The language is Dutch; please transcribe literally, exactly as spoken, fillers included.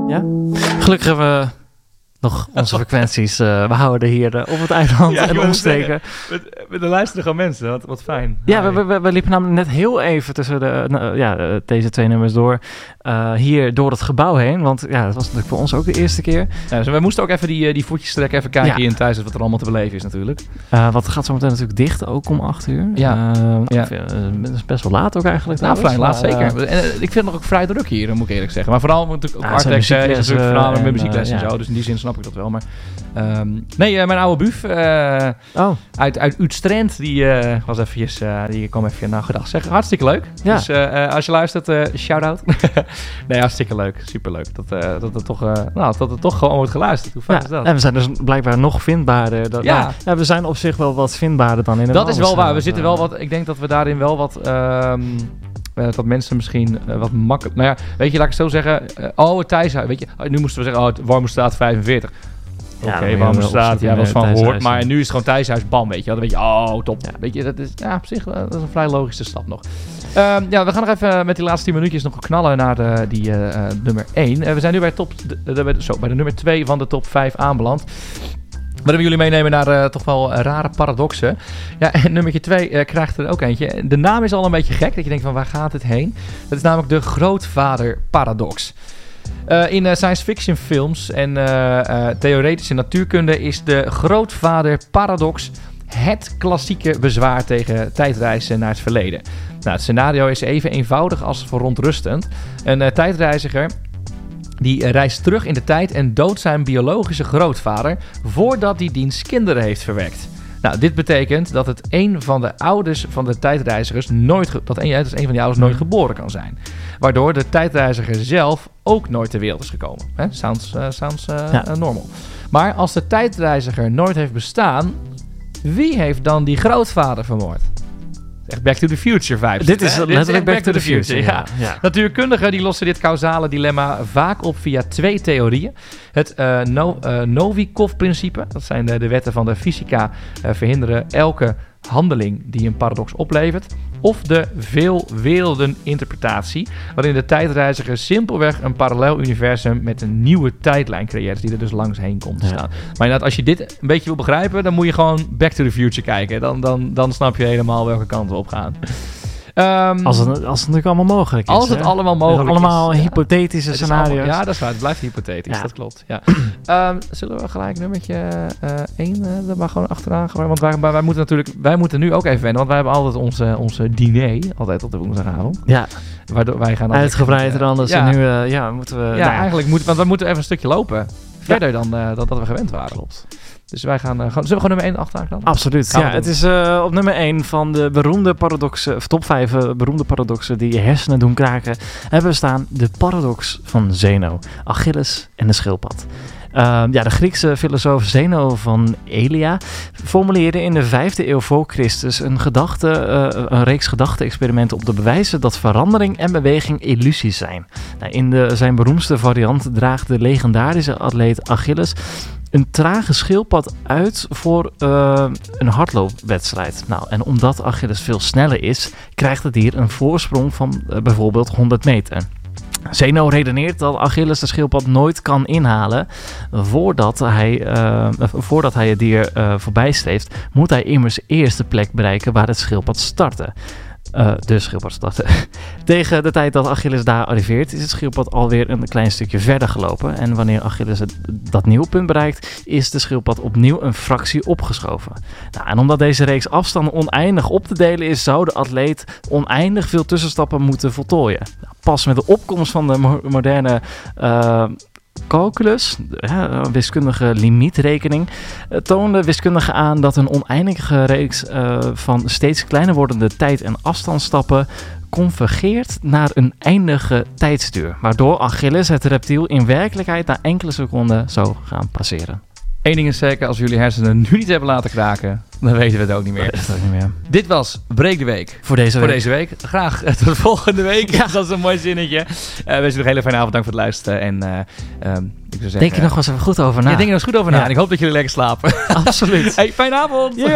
Ja? Gelukkig hebben we nog onze frequenties. Uh, we houden hier uh, op het eiland ja, en omsteken. Er luisteren gewoon mensen, wat, wat fijn. Ja, we, we, we liepen namelijk net heel even tussen de, uh, ja, deze twee nummers door. Uh, hier door het gebouw heen. Want ja, dat was natuurlijk voor ons ook de eerste keer. Ja, dus we moesten ook even die, die voetjes trekken. Even kijken ja. hier in thuis wat er allemaal te beleven is natuurlijk. Uh, wat gaat zo meteen natuurlijk dicht, ook om acht uur. Ja. Uh, ja. Of, uh, het is best wel laat ook eigenlijk. Nou, vrij laat, maar, zeker. Uh, en, uh, ik vind het nog ook vrij druk hier, moet ik eerlijk zeggen. Maar vooral natuurlijk ook ja, Artex uh, is natuurlijk vooral met muziekles en uh, zo. Dus in die zin snap ik dat wel. Maar um, nee, uh, mijn oude buf uh, oh. uit, uit Utstrand, die uh, was eventjes, uh, die kwam even nou gedag zeggen. Hartstikke leuk. Ja. Dus uh, als je luistert, uh, shout-out. Nee, hartstikke leuk. Superleuk. Dat, uh, dat, het toch, uh, nou, dat het toch gewoon wordt geluisterd. Hoe fijn ja. is dat? En we zijn dus blijkbaar nog vindbaarder. Dat, ja. Nou, ja, we zijn op zich wel wat vindbaarder dan in een Dat is wel waar. We uh, zitten wel wat, ik denk dat we daarin wel wat... Um, Uh, dat mensen misschien uh, wat makkelijk... Nou ja, weet je, laat ik het zo zeggen. Uh, oh, het thuishuis. Weet je, nu moesten we zeggen, oh, het Warmoestraat vijfenveertig. Oké, okay, ja, Warmoestraat, ja, was van gehoord. Maar nu is het gewoon thuishuis, bam, weet je. Dan weet je, oh, top. Ja. Weet je, dat is ja, op zich uh, dat is een vrij logische stap nog. Uh, ja, we gaan nog even met die laatste tien minuutjes nog knallen naar de, die uh, uh, nummer één. Uh, we zijn nu bij, top, de, de, de, zo, bij de nummer twee van de top vijf aanbeland. We willen jullie meenemen naar uh, toch wel uh, rare paradoxen. Ja, en nummertje twee uh, krijgt er ook eentje. De naam is al een beetje gek, dat je denkt van waar gaat het heen? Dat is namelijk de grootvaderparadox. Uh, in uh, science fiction films en uh, uh, theoretische natuurkunde is de grootvaderparadox het klassieke bezwaar tegen tijdreizen naar het verleden. Nou, het scenario is even eenvoudig als verontrustend. Een uh, tijdreiziger... Die reist terug in de tijd en doodt zijn biologische grootvader voordat hij diens kinderen heeft verwekt. Nou, dit betekent dat het een van de ouders van de tijdreizigers nooit ge- dat een, dat een van die ouders nooit geboren kan zijn. Waardoor de tijdreiziger zelf ook nooit ter wereld is gekomen. Hè? Sounds, uh, sounds uh, ja. uh, normal. Maar als de tijdreiziger nooit heeft bestaan, wie heeft dan die grootvader vermoord? Echt Back to the Future vibes. Dit is letterlijk Back, back to the, the Future. future ja. Ja. Natuurkundigen die lossen dit causale dilemma vaak op via twee theorieën. Het uh, no, uh, Novikov-principe, dat zijn de, de wetten van de fysica, uh, verhinderen elke handeling die een paradox oplevert. Of de veelwerelden-interpretatie, waarin de tijdreiziger simpelweg een parallel universum met een nieuwe tijdlijn creëert, die er dus langs heen komt te staan. Ja. Maar inderdaad, als je dit een beetje wil begrijpen, dan moet je gewoon Back to the Future kijken. Dan, dan, dan snap je helemaal welke kant we op gaan. Um, als, het, als het natuurlijk allemaal mogelijk is. Als het hè? allemaal mogelijk allemaal is. Allemaal hypothetische scenario's. Allemaal, ja, dat is waar. Het blijft hypothetisch. Ja. Dat klopt. Ja. um, zullen we gelijk nummertje één uh, er maar gewoon achteraan gaan? Want wij, wij, wij moeten natuurlijk, wij moeten nu ook even wennen. Want wij hebben altijd onze, onze diner. Altijd op de woensdagavond. Ja. Waardoor wij gaan uitgebreider uh, anders. Ja. En nu uh, ja, moeten we... Ja, nou, eigenlijk moeten want we moeten even een stukje lopen. Verder ja. dan uh, dat, dat we gewend waren. Klopt. Dus wij gaan... Uh, gewoon, zullen we gewoon nummer één achteraan knallen? Absoluut. Ja, het is uh, op nummer één van de beroemde paradoxen... of top vijf uh, beroemde paradoxen die je hersenen doen kraken... hebben we staan de paradox van Zeno. Achilles en de schildpad. Uh, ja, de Griekse filosoof Zeno van Elea formuleerde in de vijfde eeuw voor Christus een, gedachte, uh, een reeks gedachte-experimenten om te bewijzen dat verandering en beweging illusies zijn. Nou, in de, zijn beroemdste variant draagt de legendarische atleet Achilles een trage schildpad uit voor uh, een hardloopwedstrijd. Nou, en omdat Achilles veel sneller is, krijgt het dier een voorsprong van uh, bijvoorbeeld honderd meter. Zeno redeneert dat Achilles de schildpad nooit kan inhalen. Voordat hij, uh, voordat hij het dier uh, voorbij streeft, moet hij immers eerst de plek bereiken waar het schildpad startte. Uh, de schildpad starten. Tegen de tijd dat Achilles daar arriveert, is het schildpad alweer een klein stukje verder gelopen. En wanneer Achilles het, dat nieuwe punt bereikt, is de schildpad opnieuw een fractie opgeschoven. Nou, en omdat deze reeks afstanden oneindig op te delen is, zou de atleet oneindig veel tussenstappen moeten voltooien. Nou, pas met de opkomst van de mo- moderne... Uh, calculus, een wiskundige limietrekening, toonde wiskundigen aan dat een oneindige reeks uh, van steeds kleiner wordende tijd- en afstandsstappen convergeert naar een eindige tijdsduur, waardoor Achilles het reptiel in werkelijkheid na enkele seconden zou gaan passeren. Eén ding is zeker, als jullie hersenen nu niet hebben laten kraken, dan weten we het ook niet meer. Dat is het ook niet meer. Dit was Breek de Week. Voor deze voor week. Deze week. Graag tot volgende week. Ja. Dat is een mooi zinnetje. Uh, wens je nog een hele fijne avond. Dank voor het luisteren. En uh, um, ik zou zeggen, denk er nog eens even goed over na. Ja, denk er nog eens goed over na. Ja. En ik hoop dat jullie lekker slapen. Absoluut. Hey, fijne avond. Yeah.